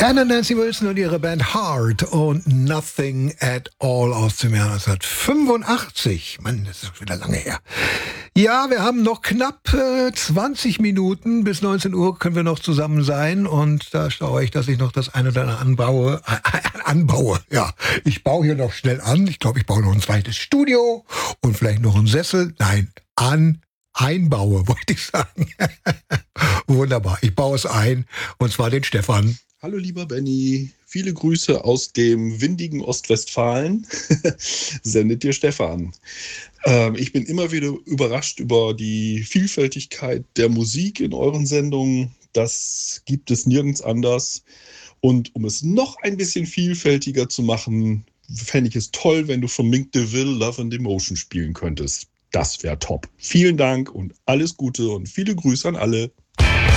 Anna Nancy Wilson und ihre Band Heart und Nothing at All aus dem Jahr 1985. Mann, das ist schon wieder lange her. Ja, wir haben noch knapp 20 Minuten. Bis 19 Uhr können wir noch zusammen sein. Und da schaue ich, dass ich noch das eine oder andere anbaue. Ja, ich baue hier noch schnell an. Ich glaube, ich baue noch ein zweites Studio und vielleicht noch einen Sessel. Nein, einbaue, wollte ich sagen. Wunderbar, ich baue es ein. Und zwar den Stefan. Hallo lieber Benny, viele Grüße aus dem windigen Ostwestfalen. Sendet dir Stefan. Ich bin immer wieder überrascht über die Vielfältigkeit der Musik in euren Sendungen. Das gibt es nirgends anders. Und um es noch ein bisschen vielfältiger zu machen, fände ich es toll, wenn du von Mink DeVille Love and Emotion spielen könntest. Das wäre top. Vielen Dank und alles Gute und viele Grüße an alle.